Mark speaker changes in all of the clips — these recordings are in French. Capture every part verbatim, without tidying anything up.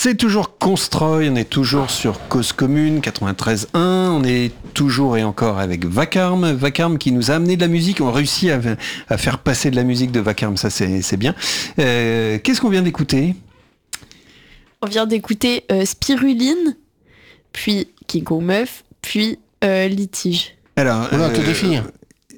Speaker 1: C'est toujours Constroy, on est toujours sur Cause Commune quatre-vingt-treize un, on est toujours et encore avec Vacarme, Vacarme qui nous a amené de la musique, on a réussi à, à faire passer de la musique de Vacarme, ça c'est, c'est bien. Euh, qu'est-ce qu'on vient d'écouter ?
Speaker 2: On vient d'écouter euh, Spiruline, puis King Kong Meuf, puis euh, Litige.
Speaker 3: Alors, euh, que des filles.
Speaker 2: Quoi ?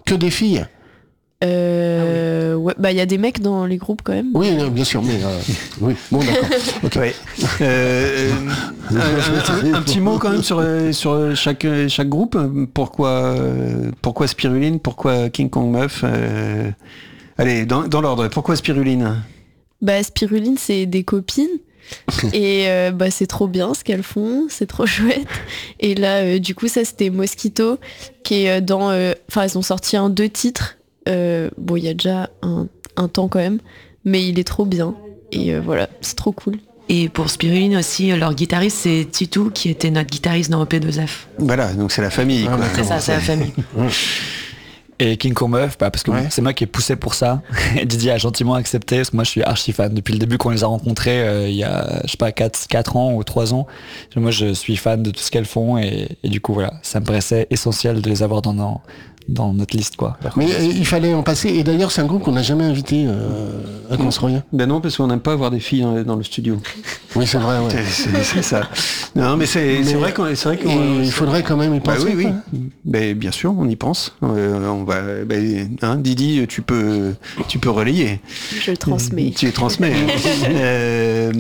Speaker 3: Que des filles.
Speaker 2: Euh, ah oui. Ouais, bah il y a des mecs dans les groupes quand même.
Speaker 3: Oui, bien sûr, mais euh, oui, bon d'accord. Okay.
Speaker 1: Ouais. Euh, un, un, un, un petit mot quand même sur sur chaque chaque groupe. Pourquoi pourquoi Spiruline, pourquoi King Kong Meuf. Euh... Allez, dans, dans l'ordre. Pourquoi Spiruline ?
Speaker 2: Bah Spiruline, c'est des copines. Et euh, bah c'est trop bien ce qu'elles font, c'est trop chouette. Et là, euh, du coup, ça c'était Mosquito qui est dans. Enfin, euh, elles ont sorti un deux titres. Euh, bon, il y a déjà un, un temps quand même, mais il est trop bien. Et euh, voilà, c'est trop cool.
Speaker 4: Et pour Spiruline aussi, leur guitariste, c'est Titou, qui était notre guitariste dans O P deux F.
Speaker 1: Voilà, donc c'est la famille. Quoi.
Speaker 4: C'est ça, c'est la famille.
Speaker 5: Et King Kong Meuf, bah parce que ouais. c'est moi qui ai poussé pour ça. Et Didier a gentiment accepté, parce que moi je suis archi fan. Depuis le début qu'on les a rencontrés, euh, il y a, je sais pas, quatre ans ou trois ans, moi je suis fan de tout ce qu'elles font. Et, et du coup, voilà, ça me paraissait essentiel de les avoir dans, dans, dans notre liste, quoi.
Speaker 3: Mais euh, il fallait en passer. Et d'ailleurs, c'est un groupe qu'on n'a jamais invité euh, à Construire.
Speaker 1: Ben non, parce qu'on n'aime pas avoir des filles dans, dans le studio.
Speaker 3: Oui, c'est vrai, ouais.
Speaker 1: C'est, c'est, c'est ça. Non, mais c'est, mais c'est vrai qu'on, c'est vrai qu'on.
Speaker 3: Il faudrait quand même y penser.
Speaker 1: Bah oui, oui. Ben, bien sûr, on y pense. Euh, on va. Ben, hein, Didi, tu peux, tu peux relayer.
Speaker 2: Je le transmets.
Speaker 1: Tu le transmets. euh,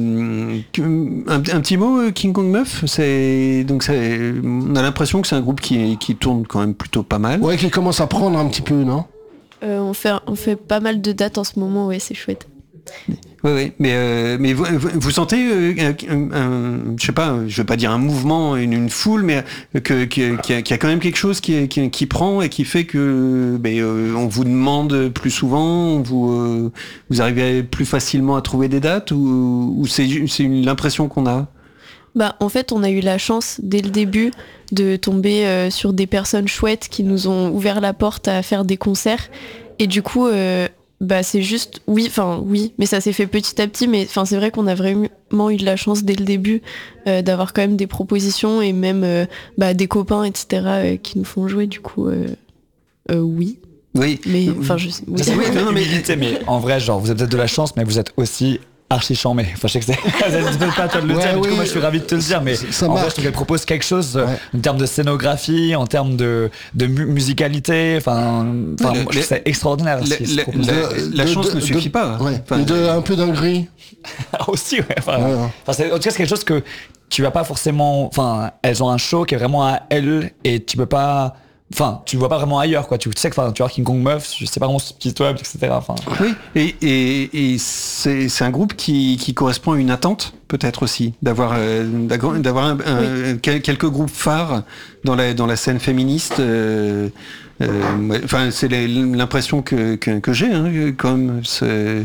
Speaker 1: un, un petit mot, King Kong Meuf. C'est donc, c'est, on a l'impression que c'est un groupe qui, qui tourne quand même plutôt pas mal.
Speaker 3: Ouais, qui commence à prendre un petit peu, non ?
Speaker 2: euh, on fait, on fait pas mal de dates en ce moment. Ouais, c'est chouette.
Speaker 1: Oui, oui, mais, euh, mais vous, vous sentez, euh, un, un, je sais pas, je veux pas dire un mouvement, une, une foule, mais que, que, qu'il, y a, qu'il y a quand même quelque chose qui, qui, qui prend et qui fait que ben, euh, on vous demande plus souvent, vous, euh, vous arrivez plus facilement à trouver des dates ou, ou c'est, c'est une, l'impression qu'on a ?
Speaker 2: Bah, en fait, on a eu la chance dès le début de tomber euh, sur des personnes chouettes qui nous ont ouvert la porte à faire des concerts. Et du coup, euh, bah, c'est juste, oui, enfin, oui, mais ça s'est fait petit à petit. Mais enfin, c'est vrai qu'on a vraiment eu de la chance dès le début euh, d'avoir quand même des propositions et même euh, bah, des copains, et cetera, euh, qui nous font jouer. Du coup, euh, euh, oui.
Speaker 1: Oui.
Speaker 2: Mais enfin, je sais. Oui.
Speaker 5: Oui, non, mais, mais en vrai, genre, vous avez peut-être de la chance, mais vous êtes aussi archi chambé. Enfin, je sais que c'est. C'est pas à toi de le ouais, dire, mais oui, du coup, moi, je suis ravi de te le dire. Mais ça en marche. Vrai, je te propose quelque chose ouais. en termes de scénographie, en termes de, de mu- musicalité. Enfin, enfin moi, je trouve ça extraordinaire.
Speaker 1: La, la, la, la de, chance de, ne suffit
Speaker 3: de,
Speaker 1: pas.
Speaker 3: Ouais.
Speaker 1: Enfin,
Speaker 3: de, un peu d'un gris.
Speaker 5: Aussi, ouais. Enfin,
Speaker 3: ouais, ouais.
Speaker 5: Enfin, c'est, en tout cas, c'est quelque chose que tu vas pas forcément. Enfin, elles ont un show qui est vraiment à elles et tu peux pas. Enfin, tu le vois pas vraiment ailleurs, quoi. Tu sais que, enfin, tu vois King Kong Meuf, c'est pas vraiment ce petit web, et cetera. Enfin.
Speaker 1: Oui, et, et, et c'est, c'est un groupe qui, qui correspond à une attente, peut-être aussi, d'avoir, euh, d'avoir un, un, oui. quelques groupes phares dans la, dans la scène féministe. Euh, euh, enfin, c'est l'impression que, que, que j'ai, hein, comme c'est.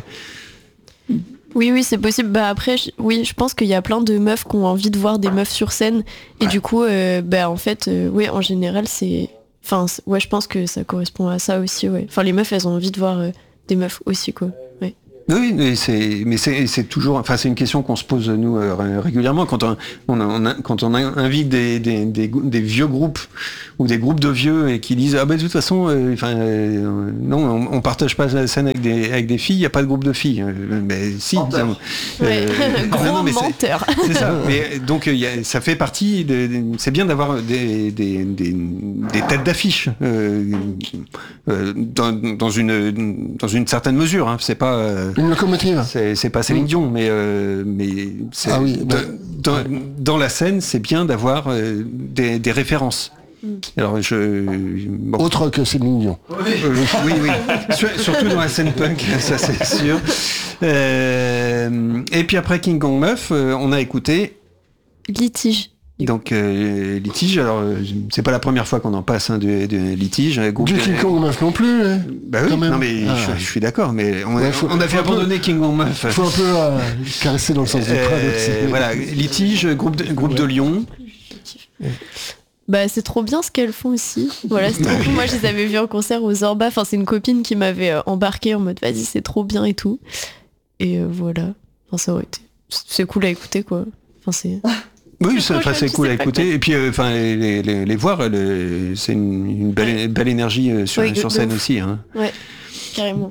Speaker 2: Oui, oui, c'est possible. Bah après, je, oui, je pense qu'il y a plein de meufs qui ont envie de voir des meufs sur scène, et ouais. du coup, euh, bah en fait, euh, oui, en général, c'est. Enfin, ouais, je pense que ça correspond à ça aussi, ouais. Enfin, les meufs, elles ont envie de voir euh, des meufs aussi, quoi. Ouais.
Speaker 1: Oui, mais c'est, mais c'est, c'est toujours, enfin, c'est une question qu'on se pose nous euh, régulièrement quand on, on, on a, quand on invite des, des, des, des vieux groupes ou des groupes de vieux et qui disent ah ben de toute façon, euh, enfin euh, non, on, on partage pas la scène avec des, avec des filles, il y a pas de groupe de filles. Mais si. Ça,
Speaker 2: ouais. euh, Gros non, non, mais menteur.
Speaker 1: C'est, c'est ça. Mais donc y a, ça fait partie. De, de, c'est bien d'avoir des, des, des, des têtes d'affiche euh, euh, dans, dans une, dans une certaine mesure. Hein. C'est pas. Euh,
Speaker 3: Une locomotive.
Speaker 1: C'est, c'est pas Céline Dion, mais, euh, mais c'est,
Speaker 3: ah oui, bah,
Speaker 1: dans, dans, dans la scène, c'est bien d'avoir euh, des, des références. Mm. Alors je,
Speaker 3: bon. Autre que Céline Dion.
Speaker 1: Oui, euh, oui, oui. Surtout dans la scène punk, ça c'est sûr. Euh, et puis après King Kong Meuf, euh, on a écouté
Speaker 2: Litige.
Speaker 1: Donc euh, Litige, alors euh, c'est pas la première fois qu'on en passe hein, de, de Litige.
Speaker 3: Du King Kong Meuf non plus. Hein,
Speaker 1: bah oui, non mais ah. je, je suis d'accord, mais on, ouais, faut, on a fait abandonner King Kong Meuf.
Speaker 3: Faut un peu euh, caresser dans le sens du
Speaker 1: euh,
Speaker 3: près aussi.
Speaker 1: Voilà, Litige, groupe de, groupe ouais. de Lyon.
Speaker 2: Bah c'est trop bien ce qu'elles font aussi. Voilà, c'est trop cool. Moi je les avais vus en concert aux Zorba. Enfin c'est une copine qui m'avait euh, embarqué en mode vas-y c'est trop bien et tout. Et euh, voilà. Enfin ça aurait été. c'est cool à écouter, quoi. Enfin, c'est...
Speaker 1: Oui, c'est, enfin, c'est cool à écouter. Et puis, enfin, euh, les, les, les voir, le, c'est une, une belle, belle énergie euh, sur,
Speaker 2: ouais,
Speaker 1: sur scène aussi. Hein.
Speaker 2: Ouais, carrément.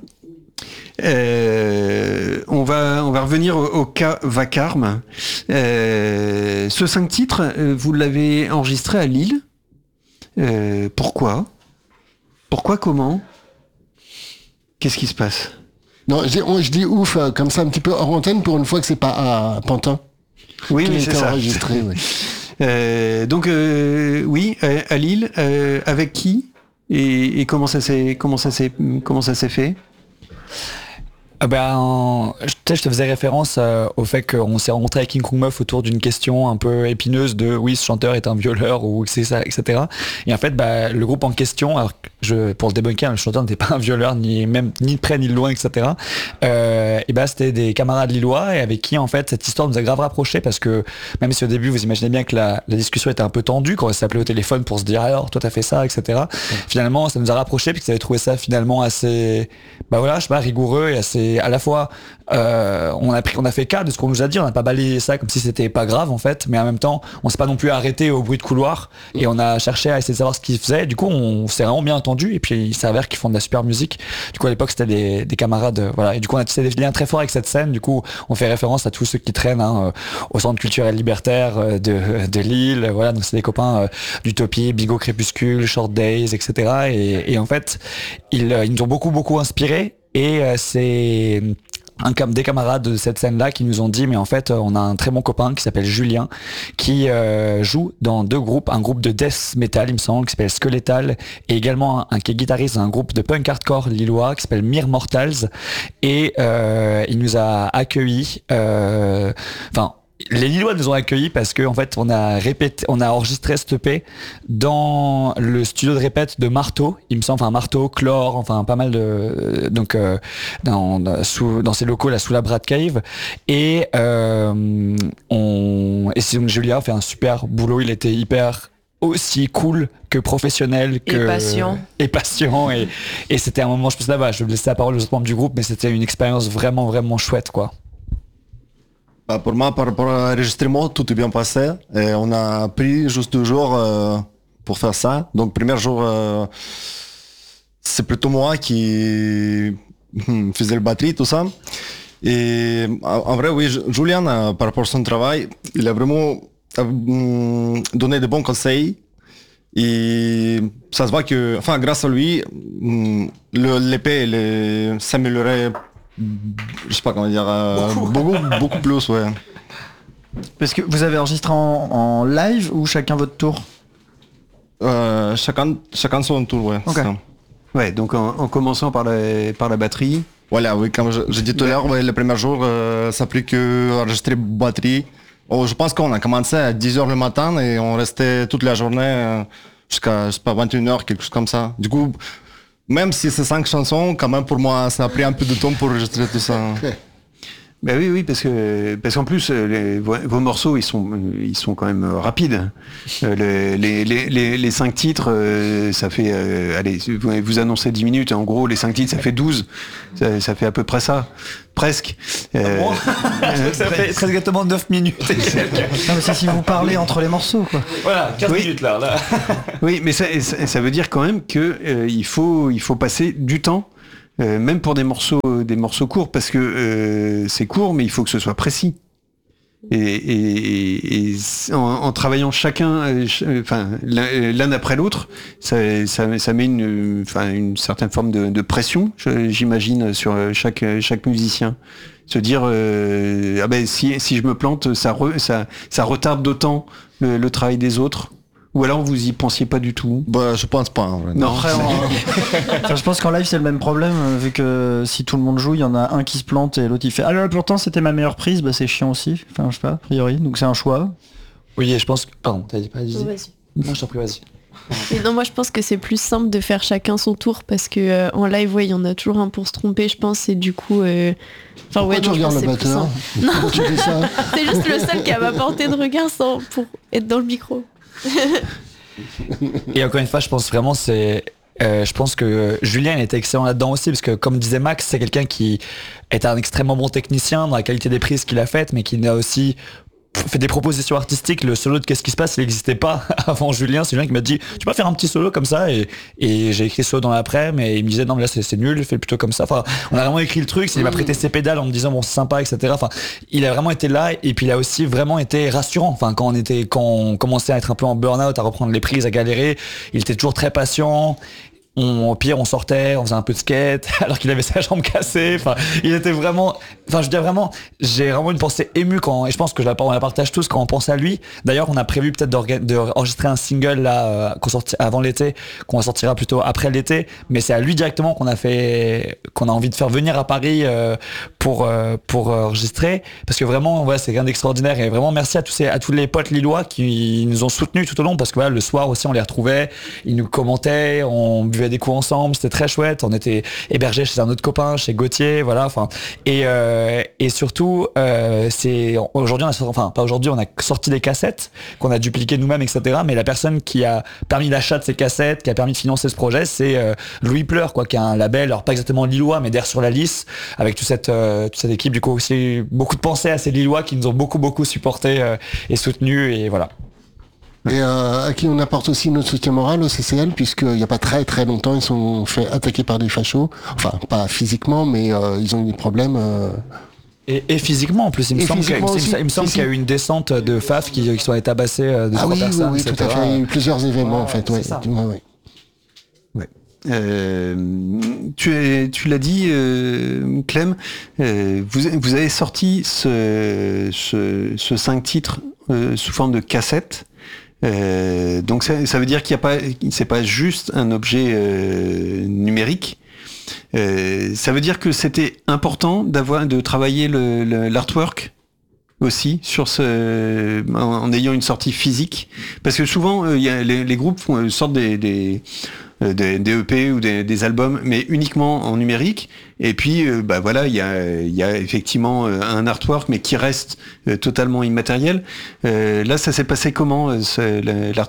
Speaker 1: Euh, on va on va revenir au, au cas Vacarme. Euh, ce cinq titres, vous l'avez enregistré à Lille. Euh, pourquoi Pourquoi Comment Qu'est-ce qui se passe?
Speaker 3: Non, je, je dis ouf euh, comme ça un petit peu hors antenne pour une fois que c'est pas à Pantin.
Speaker 1: Oui, oui, c'est ça.
Speaker 3: Enregistré, ouais.
Speaker 1: euh, donc euh, oui, à Lille, euh, avec qui et, et comment ça s'est comment ça s'est comment ça s'est fait?
Speaker 5: Ah ben, je, je te faisais référence euh, au fait qu'on s'est rencontré avec King Kong Meuf autour d'une question un peu épineuse de oui, ce chanteur est un violeur ou c'est ça, et cetera. Et en fait, bah, le groupe en question, alors je, pour le débunker, le chanteur n'était pas un violeur, ni même ni de près ni de loin, et cetera. Euh, et bah, c'était des camarades lillois et avec qui en fait cette histoire nous a grave rapprochés parce que même si au début vous imaginez bien que la, la discussion était un peu tendue quand on s'appelait au téléphone pour se dire alors toi t'as fait ça, et cetera. Ouais. Finalement, ça nous a rapprochés puis qu'ils avaient trouvé ça finalement assez, bah voilà, je sais pas, rigoureux et assez à la fois euh, on a pris, on a fait cas de ce qu'on nous a dit, on n'a pas balayé ça comme si c'était pas grave en fait, mais en même temps on s'est pas non plus arrêté au bruit de couloir et on a cherché à essayer de savoir ce qu'ils faisaient. Du coup on s'est vraiment bien entendu et puis il s'avère qu'ils font de la super musique. Du coup à l'époque c'était des, des camarades, voilà, et du coup on a tissé des liens très forts avec cette scène. Du coup on fait référence à tous ceux qui traînent hein, au centre culturel libertaire de, de Lille, voilà, donc c'est des copains euh, d'Utopie, Bigot Crépuscule, Short Days, et cetera. Et, et en fait ils, ils nous ont beaucoup beaucoup inspiré. Et euh, c'est un, des camarades de cette scène-là qui nous ont dit mais en fait on a un très bon copain qui s'appelle Julien qui euh, joue dans deux groupes, un groupe de death metal il me semble qui s'appelle Skeletal et également un, un qui est guitariste d'un groupe de punk hardcore lillois qui s'appelle Mere Mortals et euh, il nous a accueillis euh, enfin les Lillois nous ont accueillis parce que en fait on a répété, on a enregistré cette E P dans le studio de répète de Marteau, il me semble, enfin Marteau, Chlore, enfin pas mal de donc euh, dans sous dans ces locaux là sous la Brad Cave et euh, on et donc Julia fait un super boulot, il était hyper aussi cool que professionnel que
Speaker 4: et patient
Speaker 5: et patient et, et c'était un moment je pense là-bas je vais laisser la parole aux autres membres du groupe mais c'était une expérience vraiment vraiment chouette quoi.
Speaker 6: Bah pour moi, par rapport à l'enregistrement, tout est bien passé. Et on a pris juste deux jours euh, pour faire ça. Donc, premier jour, euh, c'est plutôt moi qui faisais le batterie, tout ça. Et en vrai, oui, Julien, par rapport à son travail, il a vraiment euh, donné de bons conseils. Et ça se voit que, enfin, grâce à lui, l'E P s'améliorait. Je sais pas comment dire, euh, beaucoup. beaucoup, beaucoup plus, ouais.
Speaker 7: Parce que vous avez enregistré en, en live ou chacun votre tour?
Speaker 6: euh, chacun, chacun son tour, ouais.
Speaker 1: Okay. Ouais, donc en, en commençant par la, par la batterie.
Speaker 6: Voilà, oui, comme j'ai dit tout à l'heure, ouais, le premier jour, euh, ça a pris que enregistrer batterie. Oh, je pense qu'on a commencé à dix heures le matin et on restait toute la journée euh, jusqu'à, je sais pas, vingt et une heures, quelque chose comme ça. Du coup, même si c'est cinq chansons, quand même pour moi, ça a pris un peu de temps pour enregistrer tout ça.
Speaker 1: Ben oui, oui, parce que parce qu'en plus les, vos, vos morceaux ils sont ils sont quand même rapides. Euh, les, les, les, les cinq titres, euh, ça fait euh, allez, vous, vous annoncez dix minutes. En gros, les cinq titres, ça fait douze. Ça, ça fait à peu près ça, presque.
Speaker 5: Euh, bon ça fait très exactement neuf minutes.
Speaker 7: Non, mais c'est si vous parlez entre les morceaux, quoi.
Speaker 5: Voilà, quinze oui. minutes là. là.
Speaker 1: Oui, mais ça, ça, ça veut dire quand même que euh, il faut il faut passer du temps. Euh, même pour des morceaux, des morceaux courts, parce que euh, c'est court, mais il faut que ce soit précis. Et, et, et en, en travaillant chacun, enfin euh, l'un après l'autre, ça, ça, ça met une, enfin une certaine forme de, de pression, j'imagine, sur chaque chaque musicien. Se dire, euh, ah ben si si je me plante, ça re, ça ça retarde d'autant le, le travail des autres. Ou alors vous y pensiez pas du tout?
Speaker 6: Bah je pense pas en vrai.
Speaker 1: Non.
Speaker 7: Après, en... enfin, je pense qu'en live c'est le même problème vu que si tout le monde joue, il y en a un qui se plante et l'autre il fait ah là pourtant c'était ma meilleure prise, bah c'est chiant aussi. Enfin je sais pas, a priori. Donc c'est un choix.
Speaker 5: Oui et je pense que pardon, t'as dit pas dit.
Speaker 2: Oh, vas-y.
Speaker 5: Non je t'en prie vas-y.
Speaker 2: Et non moi je pense que c'est plus simple de faire chacun son tour parce que euh, en live ouais il y en a toujours un pour se tromper je pense et du coup. Euh... Enfin
Speaker 3: ouais
Speaker 2: non,
Speaker 3: tu regardes le batteur.
Speaker 2: Non. Tu dis ça c'est juste le seul qui a ma portée de regard sans pour être dans le micro.
Speaker 5: Et encore une fois, je pense vraiment c'est Euh, je pense que Julien était excellent là-dedans aussi, parce que comme disait Max, c'est quelqu'un qui est un extrêmement bon technicien dans la qualité des prises qu'il a faites, mais qui a aussi fait des propositions artistiques. Le solo de Qu'est-ce qui se passe, il n'existait pas avant Julien. C'est Julien qui m'a dit tu peux faire un petit solo comme ça, et, et j'ai écrit solo dans l'après, mais il me disait non mais là c'est, c'est nul, fais plutôt comme ça. Enfin, on a vraiment écrit le truc. Il m'a prêté ses pédales en me disant bon c'est sympa, etc. Enfin, il a vraiment été là, et puis il a aussi vraiment été rassurant. Enfin, quand on était, quand on commençait à être un peu en burn-out, à reprendre les prises, à galérer, il était toujours très patient. On, au pire, on sortait, on faisait un peu de skate, alors qu'il avait sa jambe cassée. Enfin, il était vraiment, enfin, je veux dire vraiment, j'ai vraiment une pensée émue quand, et je pense que je la, on la partage tous quand on pense à lui. D'ailleurs, on a prévu peut-être d'enregistrer un single là, euh, qu'on sorti avant l'été, qu'on sortira plutôt après l'été. Mais c'est à lui directement qu'on a fait, qu'on a envie de faire venir à Paris euh, pour euh, pour enregistrer, parce que vraiment, ouais, c'est rien d'extraordinaire. Et vraiment, merci à tous ces, à tous les potes lillois qui nous ont soutenus tout au long, parce que voilà, le soir aussi, on les retrouvait, ils nous commentaient, on buvait des coups ensemble, c'était très chouette. On était hébergés chez un autre copain, chez Gauthier, voilà. Enfin, et euh, et surtout, euh, c'est aujourd'hui, on a, enfin pas aujourd'hui, on a sorti des cassettes qu'on a dupliquées nous-mêmes, et cetera. Mais la personne qui a permis l'achat de ces cassettes, qui a permis de financer ce projet, c'est euh, Louis Pleur, quoi, qui a un label, alors pas exactement lillois, mais d'air sur la lisse, avec toute cette euh, toute cette équipe. Du coup, aussi beaucoup de pensées à ces lillois qui nous ont beaucoup beaucoup supportés euh, et soutenus, et voilà.
Speaker 3: Et euh, à qui on apporte aussi notre soutien moral au C C L, puisqu'il n'y a pas très très longtemps, ils sont fait attaquer par des fachos. Enfin, pas physiquement, mais euh, ils ont eu des problèmes. Euh...
Speaker 5: Et, et physiquement en plus, il me
Speaker 3: Et
Speaker 5: semble, qu'il,
Speaker 3: physiquement
Speaker 5: il me, il me semble
Speaker 3: si,
Speaker 5: qu'il y a
Speaker 3: si.
Speaker 5: eu une descente de F A F qui, qui sont allés tabasser euh, de
Speaker 3: Ah
Speaker 5: trois
Speaker 3: oui,
Speaker 5: personnes,
Speaker 3: oui, oui,
Speaker 5: et cetera.
Speaker 3: tout à fait. Il y a eu plusieurs événements,
Speaker 5: Ouais,
Speaker 3: en fait.
Speaker 5: c'est
Speaker 3: Ouais.
Speaker 5: ça.
Speaker 3: Ouais, ouais.
Speaker 1: Ouais. Euh, tu, es, tu l'as dit, euh, Clem, euh, vous, vous avez sorti ce, ce, ce cinq titres euh, sous forme de cassette. Euh, donc ça, ça veut dire qu'il y a pas, c'est pas juste un objet euh, numérique. Euh, ça veut dire que c'était important d'avoir, de travailler le, le, l'artwork aussi sur ce, en, en ayant une sortie physique, parce que souvent euh, y a, les, les groupes font, sortent des, des Des, des E P ou des, des albums, mais uniquement en numérique. Et puis, euh, bah voilà, il y a, il y a effectivement euh, un artwork, mais qui reste euh, totalement immatériel. Euh, là, ça s'est passé comment, euh, ce, l'artwork ?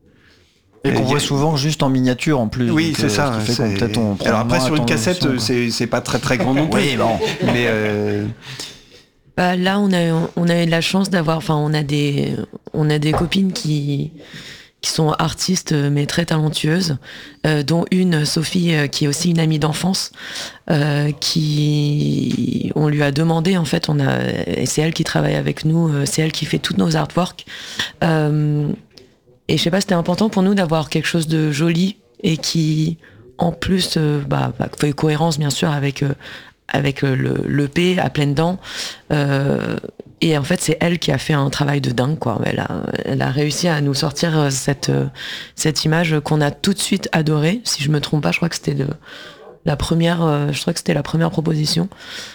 Speaker 7: Et qu'on
Speaker 1: Euh,
Speaker 7: voit
Speaker 1: y a-
Speaker 7: souvent juste en miniature en plus.
Speaker 1: Oui,
Speaker 7: donc,
Speaker 1: c'est
Speaker 7: euh,
Speaker 1: ça.
Speaker 7: ce qui fait qu'on-
Speaker 1: c'est-
Speaker 7: peut-être on prend
Speaker 1: Alors après,
Speaker 7: moins
Speaker 1: sur une
Speaker 7: attention,
Speaker 1: cassette,
Speaker 7: quoi.
Speaker 1: c'est, c'est pas très très grand non plus.
Speaker 7: Oui, bon.
Speaker 1: Mais euh,
Speaker 4: Bah, là, on a, on a eu de la chance d'avoir, enfin, on a des, on a des copines qui, qui sont artistes mais très talentueuses, euh, dont une, Sophie, euh, qui est aussi une amie d'enfance, euh, qui, on lui a demandé, en fait, on a, et c'est elle qui travaille avec nous, euh, c'est elle qui fait toutes nos artworks. Euh, et je sais pas, c'était important pour nous d'avoir quelque chose de joli et qui, en plus, euh, bah, bah, fait cohérence bien sûr avec euh, avec euh, le l'E P à pleines dents. Euh, et en fait, c'est elle qui a fait un travail de dingue, quoi. Elle a, elle a réussi à nous sortir euh, cette, euh, cette image qu'on a tout de suite adorée. Si je me trompe pas, je crois que c'était de, la première, euh, je crois que c'était la première proposition.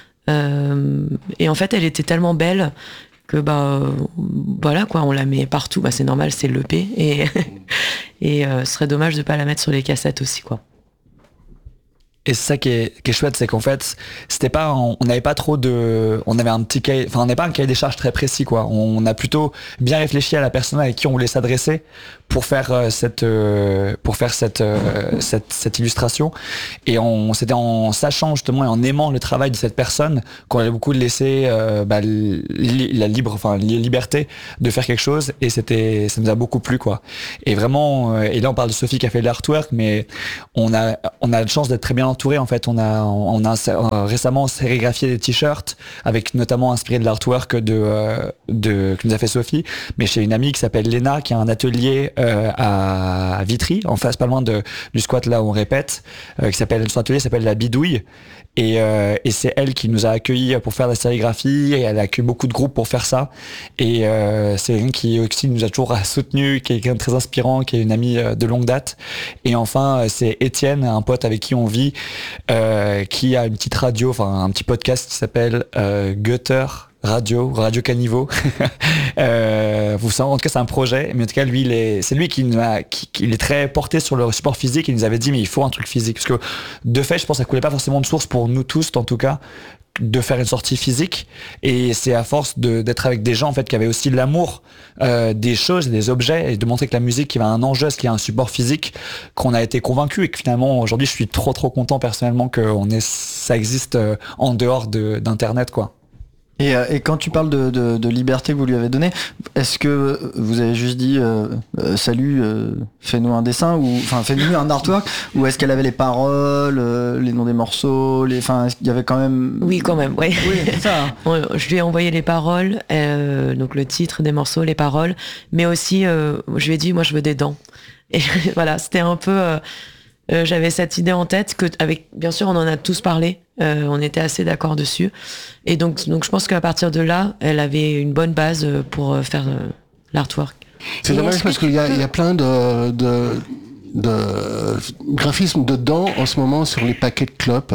Speaker 4: Euh, et en fait, elle était tellement belle que, bah, euh, voilà, quoi, on la met partout. Bah, c'est normal, c'est l'E P. Et, et euh, ce serait dommage de pas la mettre sur les cassettes aussi, quoi.
Speaker 5: Et c'est ça qui est, qui est chouette, c'est qu'en fait, c'était pas, on n'avait pas trop de, on avait un petit cahier, enfin, on n'avait pas un cahier des charges très précis, quoi. On a plutôt bien réfléchi à la personne avec qui on voulait s'adresser pour faire euh, cette, euh, pour faire cette, euh, cette, cette illustration. Et on, c'était en sachant justement et en aimant le travail de cette personne qu'on allait beaucoup laisser euh, bah, li- la libre, enfin, la liberté de faire quelque chose. Et c'était, ça nous a beaucoup plu, quoi. Et vraiment, euh, et là on parle de Sophie qui a fait l'artwork, mais on a, on a la chance d'être très bien entouré, en fait. On a, on a euh, récemment sérigraphié des t-shirts avec notamment inspiré de l'artwork de, euh, de, que nous a fait Sophie, mais chez une amie qui s'appelle Léna, qui a un atelier euh, à Vitry, en face, pas loin de, du squat là où on répète, euh, qui s'appelle, son atelier s'appelle La Bidouille. Et, euh, et c'est elle qui nous a accueillis pour faire la sérigraphie, et elle a accueilli beaucoup de groupes pour faire ça. Et euh, c'est quelqu'un qui aussi nous a toujours soutenu, qui est quelqu'un de très inspirant, qui est une amie de longue date. Et enfin, c'est Étienne, un pote avec qui on vit, euh, qui a une petite radio, enfin un petit podcast qui s'appelle euh, Gutter. Radio, Radio Caniveau. euh, vous savez, en tout cas, c'est un projet. Mais en tout cas, lui, il est, c'est lui qui, nous a, qui, qui il est très porté sur le support physique. Il nous avait dit, mais il faut un truc physique. Parce que, de fait, je pense que ça coulait pas forcément de source pour nous tous, en tout cas, de faire une sortie physique. Et c'est à force de, d'être avec des gens, en fait, qui avaient aussi l'amour euh, des choses, des objets, et de montrer que la musique, qui a un enjeu, ce qui a un support physique, qu'on a été convaincus. Et que finalement, aujourd'hui, je suis trop, trop content, personnellement, que on est, ça existe euh, en dehors de, d'Internet, quoi.
Speaker 7: Et, euh, et quand tu parles de, de, de liberté que vous lui avez donnée, est-ce que vous avez juste dit euh, euh, salut, euh, fais-nous un dessin ou enfin fais-nous un artwork, ou est-ce qu'elle avait les paroles, euh, les noms des morceaux, les, enfin il y avait quand même.
Speaker 4: Oui, quand même, ouais.
Speaker 7: Oui, c'est ça.
Speaker 4: Ouais, je lui ai envoyé les paroles, euh, donc le titre des morceaux, les paroles, mais aussi euh, je lui ai dit moi je veux des dents. Et voilà, c'était un peu. Euh, Euh, j'avais cette idée en tête que, avec, bien sûr, on en a tous parlé. Euh, on était assez d'accord dessus. Et donc, donc, je pense qu'à partir de là, elle avait une bonne base pour faire euh, l'artwork.
Speaker 3: C'est dommage parce qu'il y a, il y a plein de, de, de graphismes de dents en ce moment sur les paquets de clopes.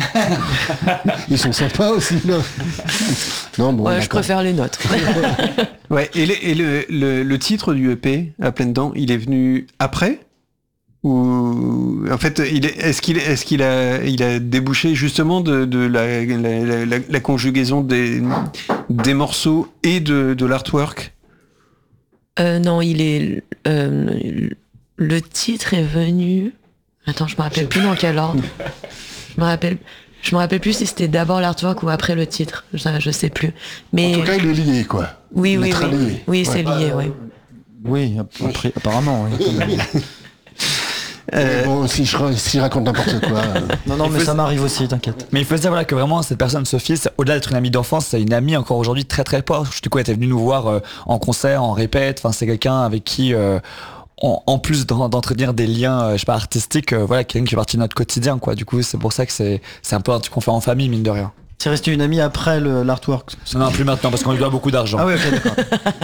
Speaker 3: Ils sont sympas aussi, non? Non, bon.
Speaker 4: Ouais, je préfère les notes.
Speaker 1: Ouais. Et, les, et le, le, le titre du E P, à pleines dents, il est venu après? Ou en fait, il est, est-ce qu'il est-ce qu'il a il a débouché justement de, de la, la, la, la conjugaison des des morceaux et de, de l'artwork?
Speaker 4: Euh, non, il est euh, le titre est venu. Attends, je me rappelle plus dans quel ordre. Je me rappelle. Je me rappelle plus si c'était d'abord l'artwork ou après le titre. Je, je sais plus. Mais
Speaker 3: en tout cas, il est lié, quoi.
Speaker 4: Oui,
Speaker 3: il
Speaker 4: oui, oui.
Speaker 3: Lié.
Speaker 4: Oui, c'est lié, ouais.
Speaker 7: Oui, après, apparemment. Oui.
Speaker 3: Euh, bon, si je, si je raconte n'importe quoi. Euh...
Speaker 7: Non, non, mais ça m'arrive aussi, t'inquiète.
Speaker 5: Mais il faut se dire voilà, que vraiment, cette personne, Sophie, au-delà d'être une amie d'enfance, c'est une amie encore aujourd'hui très très proche. Du coup, elle était venue nous voir euh, en concert, en répète. Enfin, c'est quelqu'un avec qui, euh, on, en plus d'entretenir des liens, euh, je sais pas, artistiques, euh, voilà, quelqu'un qui fait partie de notre quotidien, quoi. Du coup, c'est pour ça que c'est, c'est un peu un truc qu'on fait en famille, mine de rien.
Speaker 7: C'est resté une amie après le, l'artwork?
Speaker 5: Non, non, plus maintenant, parce qu'on lui doit beaucoup d'argent.
Speaker 7: Ah oui, ok, d'accord.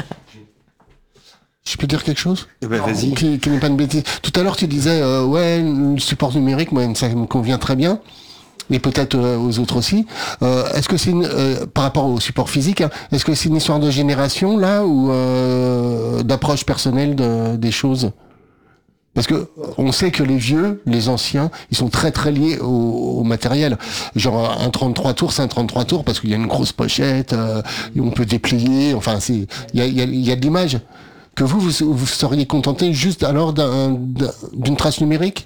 Speaker 3: Je peux dire quelque chose?
Speaker 1: Eh ben, vas-y.
Speaker 3: Qui, qui n'est pas une bêtise. Tout à l'heure, tu disais, euh, ouais, le support numérique, moi, ça me convient très bien. Et peut-être euh, aux autres aussi. Euh, est-ce que c'est une, euh, par rapport au support physique, hein, est-ce que c'est une histoire de génération, là, ou euh, d'approche personnelle de, des choses? Parce que on sait que les vieux, les anciens, ils sont très très liés au, au matériel. Genre un trente-trois tours, c'est un trente-trois tours parce qu'il y a une grosse pochette, euh, et on peut déplier. Enfin, c'est, il y a, il y a, il y a de l'image. Que vous, vous, vous seriez contenté juste alors d'un, d'un, d'une trace numérique,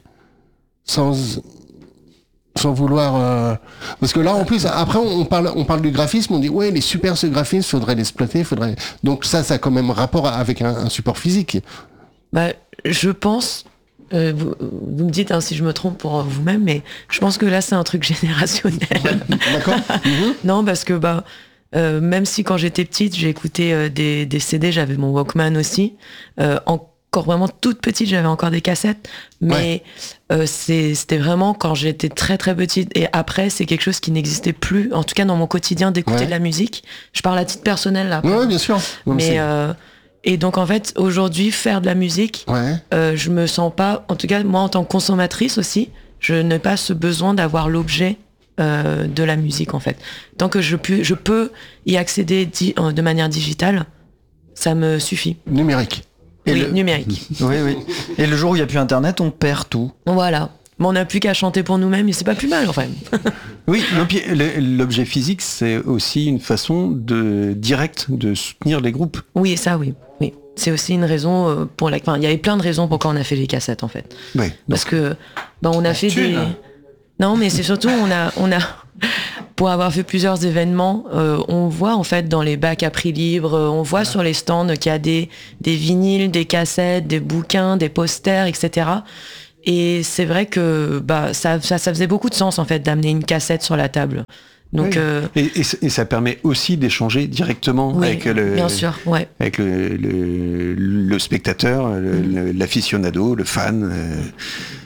Speaker 3: sans, sans vouloir, euh... parce que là en plus après on parle, on parle du graphisme, on dit ouais les super ce graphisme, faudrait l'exploiter, faudrait. Donc ça, ça a quand même rapport avec un, un support physique.
Speaker 4: Bah, je pense. Euh, vous, vous me dites hein, si je me trompe pour vous-même, mais je pense que là c'est un truc générationnel.
Speaker 3: D'accord. Mmh.
Speaker 4: Non, parce que bah. Euh, même si quand j'étais petite, j'ai écouté euh, des, des C D, j'avais mon Walkman aussi. Euh, encore vraiment toute petite, j'avais encore des cassettes. Mais ouais. euh, c'est, c'était vraiment quand j'étais très très petite. Et après, c'est quelque chose qui n'existait plus, en tout cas dans mon quotidien, d'écouter ouais. de la musique. Je parle à titre personnel là.
Speaker 3: Oui, bien sûr.
Speaker 4: Donc, mais euh, et donc en fait, aujourd'hui, faire de la musique, ouais. euh, je me sens pas, en tout cas moi en tant que consommatrice aussi, je n'ai pas ce besoin d'avoir l'objet Euh, de la musique en fait. Tant que je, pu, je peux y accéder di- de manière digitale, ça me suffit.
Speaker 3: Numérique.
Speaker 4: Et oui, le... numérique.
Speaker 7: Oui, oui. Et le jour où il n'y a plus Internet, on perd tout.
Speaker 4: Voilà. Mais on n'a plus qu'à chanter pour nous-mêmes et c'est pas plus mal enfin.
Speaker 1: Oui, l'objet physique, c'est aussi une façon de directe de soutenir les groupes.
Speaker 4: Oui, ça oui. oui. C'est aussi une raison pour la... Enfin, il y avait plein de raisons pourquoi on a fait les cassettes en fait.
Speaker 1: Oui.
Speaker 4: Parce que ben, on a fait des... Là. Non, mais c'est surtout, on a, on a, pour avoir fait plusieurs événements, euh, on voit en fait dans les bacs à prix libre, on voit sur les stands qu'il y a des, des vinyles, des cassettes, des bouquins, des posters, et cetera. Et c'est vrai que bah ça, ça, ça faisait beaucoup de sens en fait d'amener une cassette sur la table. Donc,
Speaker 1: oui.
Speaker 4: euh...
Speaker 1: et, et, et ça permet aussi d'échanger directement
Speaker 4: oui,
Speaker 1: avec le,
Speaker 4: bien sûr, ouais.
Speaker 1: avec le, le, le spectateur, le, mmh. l'aficionado, le fan. Euh...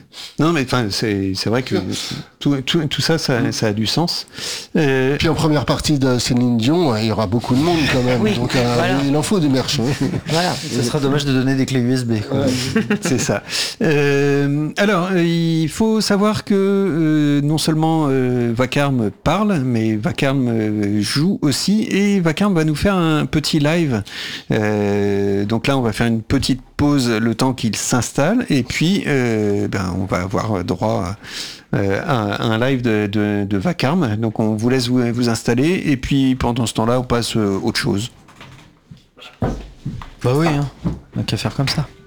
Speaker 1: Non, mais enfin, c'est, c'est vrai que tout, tout, tout ça, ça, ça a du sens. Euh...
Speaker 3: Puis en première partie de Céline Dion, il y aura beaucoup de monde quand même.
Speaker 4: Oui,
Speaker 3: donc euh,
Speaker 4: voilà.
Speaker 3: il en faut du merch.
Speaker 7: Voilà. Ce serait dommage de donner des clés U S B. Quoi.
Speaker 1: Ouais, c'est ça. Euh, alors, il faut savoir que euh, non seulement euh, Vacarme parle, mais Vacarme euh, joue aussi, et Vacarme va nous faire un petit live. Euh, donc là, on va faire une petite pause le temps qu'il s'installe, et puis euh, ben, on va avoir droit euh, à un live de, de, de Vacarme. Donc on vous laisse vous, vous installer, et puis pendant ce temps-là, on passe euh, autre chose.
Speaker 7: Bah oui, hein. On a qu'à faire comme ça.